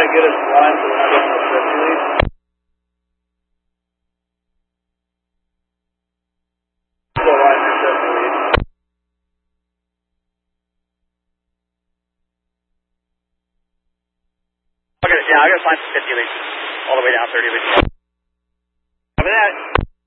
get us blind so we're not getting the 50 lead? Still line your 50 lead. Okay, yeah, I got to find 50 lead. All the way down 30 lead. Copy that.